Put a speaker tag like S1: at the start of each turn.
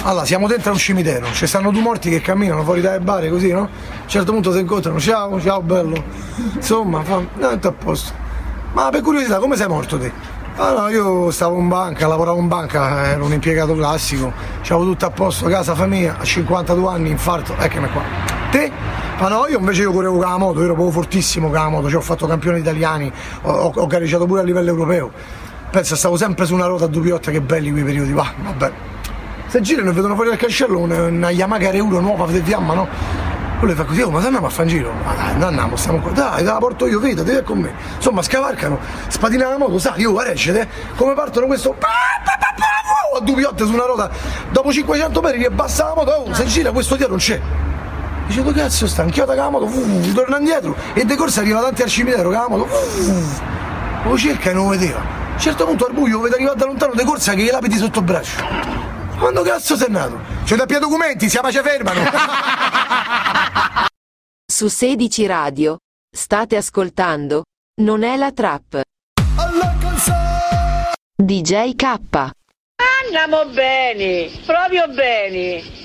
S1: Allora, siamo dentro a un cimitero, ci stanno due morti che camminano fuori dai bar così, no? A un certo punto si incontrano, ciao, ciao bello. Insomma, no, tutto a posto. Ma per curiosità, come sei morto te? Ah no, io stavo in banca, lavoravo in banca, ero un impiegato classico, c'avevo tutto a posto, casa, famiglia, a 52 anni, infarto, eccomi qua. Te? Ma no, io correvo con la moto, io ero proprio fortissimo con la moto, cioè ho fatto campioni italiani, ho gareggiato pure a livello europeo. Pensa, stavo sempre su una ruota a dubbiotta, che belli quei periodi, vabbè. Se girano e vedono fuori dal cancello una Yamaha R1 nuova di fiamma, no? Quello le fa così, ma se andiamo a fare in giro? Ma dai, non andiamo, stiamo qua, dai, te la porto io, vedi, devi con me. Insomma, scavalcano, spatina la moto, sai, io recete, come partono questo a dubbiotte su una ruota, dopo 500 metri ribassa la moto, se gira questo dietro non c'è. Dice, dove cazzo sta? Inchiota con la moto, torna indietro, e de corsa arriva davanti al cimitero con la moto, lo cerca e non lo vedeva. A un certo punto al buio vede arrivare da lontano de corsa che gli lapidi sotto braccio. Quando cazzo sei nato? C'è da più documenti, si ci fermano.
S2: Su 16 Radio state ascoltando Non è la trap. DJ K.
S3: Andiamo bene, proprio bene.